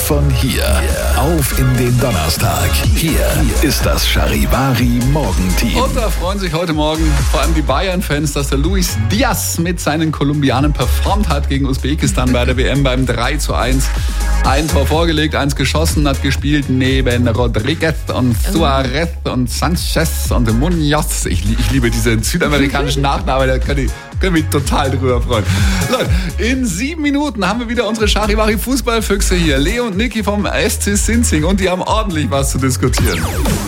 von hier auf in den Donnerstag. Hier ist das Charivari Morgenteam. Und da freuen sich heute Morgen vor allem die Bayern-Fans, dass der Luis Diaz mit seinen Kolumbianern performt hat gegen Usbekistan bei der WM beim 3:1. Ein Tor vorgelegt, 1 geschossen, hat gespielt neben Rodriguez und Suarez und Sanchez und Munoz. Ich liebe diese südamerikanischen Nachnamen, da können mich total drüber freuen. Leute, in 7 Minuten haben wir wieder unsere Charivari Fußballfüchse hier. Leo und Niki vom SC Sinzing und die haben ordentlich was zu diskutieren.